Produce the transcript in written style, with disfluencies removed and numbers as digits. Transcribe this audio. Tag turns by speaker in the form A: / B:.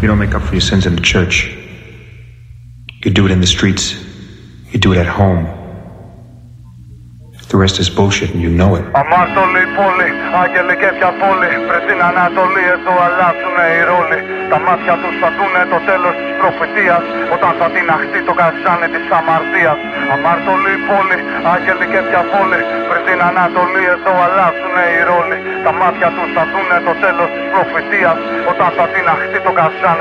A: You don't make up for your sins in the church. You do it in the streets. You do it at home. The rest is bullshit and you know it.
B: Αμάρτωλοι πόλη, άγγελοι και πια πόλη. Πριν την Ανατολή εδώ αλλάζουνε οι ρόλοι. Τα μάτια τους θα δούνε το τέλος της προφητείας, όταν θα τιναχτεί το καζάνι της αμαρτίας. Αμάρτωλοι πόλη, άγγελοι και πια πόλη. Πριν την Ανατολή εδώ αλλάζουνε οι ρόλοι. Τα μάτια τους θα δούνε το τέλος της προφητείας, όταν θα τιναχτεί το καζάνι